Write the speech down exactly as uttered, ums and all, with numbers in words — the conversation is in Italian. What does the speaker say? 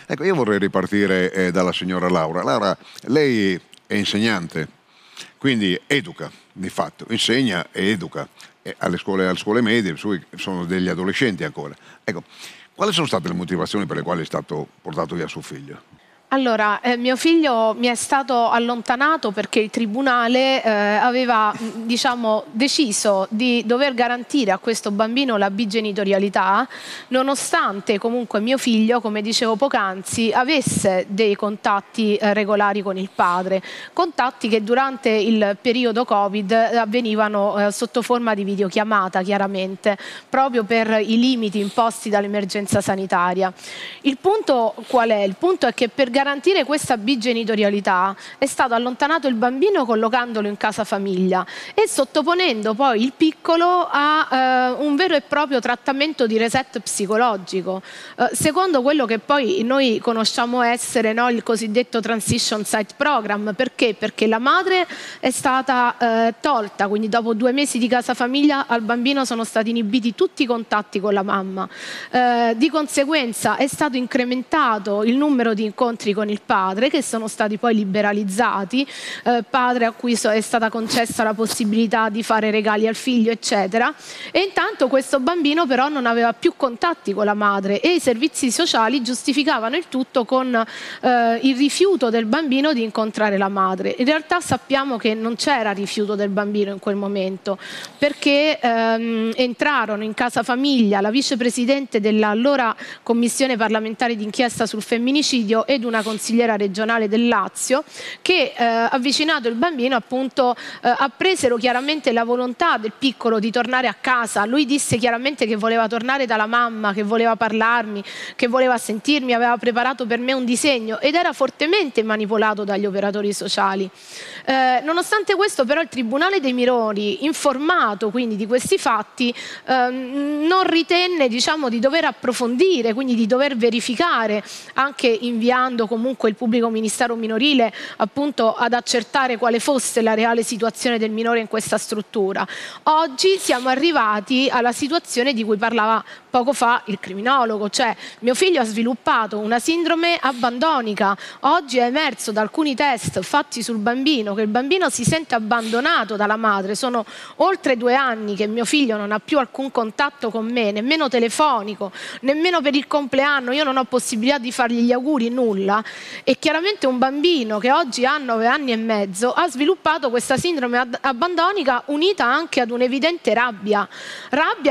Ecco, io vorrei ripartire eh, dalla signora Laura. Laura, lei è insegnante, quindi educa, di fatto, insegna e educa eh, alle, scuole, alle scuole medie, sono degli adolescenti ancora. Ecco, quali sono state le motivazioni per le quali è stato portato via suo figlio? Allora, eh, mio figlio mi è stato allontanato perché il tribunale eh, aveva diciamo, deciso di dover garantire a questo bambino la bigenitorialità, nonostante comunque mio figlio, come dicevo poc'anzi, avesse dei contatti eh, regolari con il padre, contatti che durante il periodo Covid avvenivano eh, sotto forma di videochiamata, chiaramente, proprio per i limiti imposti dall'emergenza sanitaria. Il punto qual è? Il punto è che per garantire questa bigenitorialità è stato allontanato il bambino collocandolo in casa famiglia e sottoponendo poi il piccolo a eh, un vero e proprio trattamento di reset psicologico, eh, secondo quello che poi noi conosciamo essere, no, il cosiddetto Transition Site Program. Perché? Perché la madre è stata eh, tolta, quindi dopo due mesi di casa famiglia al bambino sono stati inibiti tutti i contatti con la mamma, eh, di conseguenza è stato incrementato il numero di incontri con il padre, che sono stati poi liberalizzati, eh, padre a cui è stata concessa la possibilità di fare regali al figlio, eccetera, e intanto questo bambino però non aveva più contatti con la madre e i servizi sociali giustificavano il tutto con eh, il rifiuto del bambino di incontrare la madre. In realtà sappiamo che non c'era rifiuto del bambino in quel momento, perché ehm, entrarono in casa famiglia la vicepresidente dell'allora commissione parlamentare d'inchiesta sul femminicidio ed una consigliera regionale del Lazio che eh, avvicinato il bambino appunto eh, appresero chiaramente la volontà del piccolo di tornare a casa. Lui disse chiaramente che voleva tornare dalla mamma, che voleva parlarmi, che voleva sentirmi, aveva preparato per me un disegno ed era fortemente manipolato dagli operatori sociali. Eh, nonostante questo però il Tribunale dei minori, informato quindi di questi fatti, eh, non ritenne diciamo di dover approfondire, quindi di dover verificare, anche inviando comunque il pubblico ministero minorile appunto ad accertare quale fosse la reale situazione del minore in questa struttura. Oggi siamo arrivati alla situazione di cui parlava poco fa il criminologo, cioè mio figlio ha sviluppato una sindrome abbandonica. Oggi è emerso da alcuni test fatti sul bambino che il bambino si sente abbandonato dalla madre. Sono oltre due anni che mio figlio non ha più alcun contatto con me, nemmeno telefonico, nemmeno per il compleanno, io non ho possibilità di fargli gli auguri, nulla. E chiaramente un bambino che oggi ha nove anni e mezzo ha sviluppato questa sindrome abbandonica unita anche ad un'evidente rabbia, rabbia